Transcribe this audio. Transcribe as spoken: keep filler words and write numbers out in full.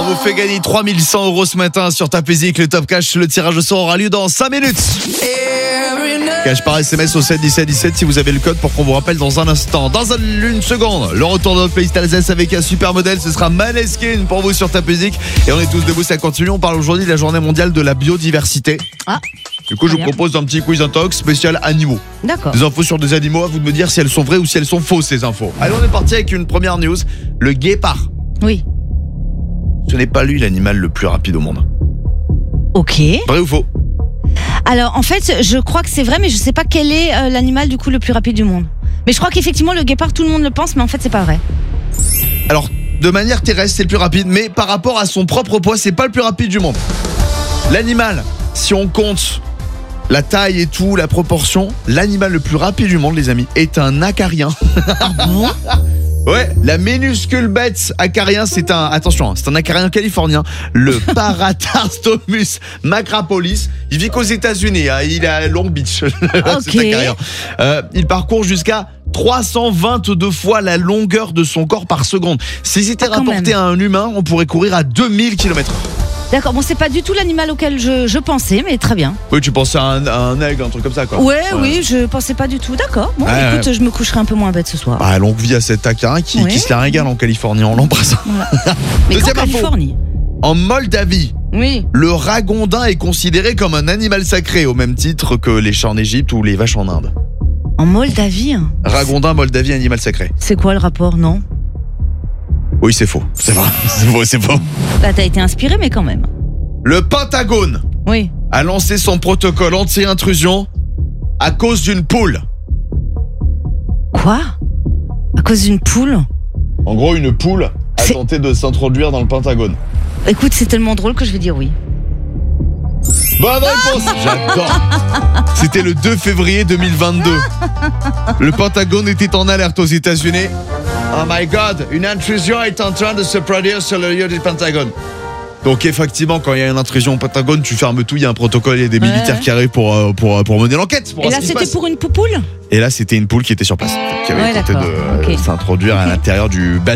On vous fait gagner trois mille cent euros ce matin sur Tapézic. Le Top Cash, le tirage au sort aura lieu dans cinq minutes. Cash par S M S au sept dix-sept dix-sept si vous avez le code pour qu'on vous rappelle dans un instant. Dans une seconde, le retour de notre playlist Alsace avec un super modèle. Ce sera Maneskin pour vous sur Tapézic. Et on est tous debout, ça continue. On parle aujourd'hui de la journée mondiale de la biodiversité. Ah. Du coup, je vous propose un petit quiz intox spécial animaux. D'accord. Des infos sur des animaux, à vous de me dire si elles sont vraies ou si elles sont fausses, ces infos. Allez, on est parti avec une première news. Le guépard. Oui. Ce n'est pas lui l'animal le plus rapide au monde. Ok. Vrai ou faux? Alors, en fait, je crois que c'est vrai, mais je sais pas quel est euh, l'animal du coup le plus rapide du monde. Mais je crois qu'effectivement, le guépard, tout le monde le pense, mais en fait, c'est pas vrai. Alors, de manière terrestre, c'est le plus rapide, mais par rapport à son propre poids, c'est pas le plus rapide du monde. L'animal, si on compte la taille et tout, la proportion, l'animal le plus rapide du monde, les amis, est un acarien. Ah bon? Ouais, la minuscule bête acarien, c'est un, attention, hein, c'est un acarien californien, le Paratarstomus macrapolis. Il vit qu'aux États-Unis, hein, il est à Long Beach. Cet acarien. Euh, il parcourt jusqu'à trois cent vingt-deux fois la longueur de son corps par seconde. Si c'était ah, rapporté à un humain, on pourrait courir à deux mille kilomètres heure. D'accord, bon, c'est pas du tout l'animal auquel je, je pensais, mais très bien. Oui, tu pensais à un, à un aigle, un truc comme ça, quoi. Ouais, ouais, oui, je pensais pas du tout. D'accord. Bon, ouais, écoute, ouais. je me coucherai un peu moins bête ce soir. Ah, longue vie à cet acarien qui, ouais. qui se la régale en Californie, on l'embrasse. Voilà. Mais Deuxième qu'en info. Californie. En Moldavie, oui. le ragondin est considéré comme un animal sacré, au même titre que les chats en Égypte ou les vaches en Inde. En Moldavie. Ragondin, Moldavie, animal sacré. C'est quoi le rapport, non? Oui, c'est faux. C'est vrai. C'est faux, c'est faux. Là, t'as été inspiré, mais quand même. Le Pentagone Oui. a lancé son protocole anti-intrusion à cause d'une poule. Quoi? À cause d'une poule? En gros, une poule a C'est... tenté de s'introduire dans le Pentagone. Écoute, c'est tellement drôle que je vais dire oui. Bonne réponse. J'adore. C'était le deux février deux mille vingt-deux. Le Pentagone était en alerte aux États-Unis. Oh my God, une intrusion est en train de se produire sur le lieu du Pentagone. Donc effectivement, quand il y a une intrusion au Pentagone, tu fermes tout, il y a un protocole, il y a des ouais. militaires qui arrivent pour, pour, pour mener l'enquête. Pour Et là, c'était pour une poupoule? Et là, c'était une poule qui était sur place, qui avait ouais, tenté de okay. euh, s'introduire à l'intérieur du bâtiment.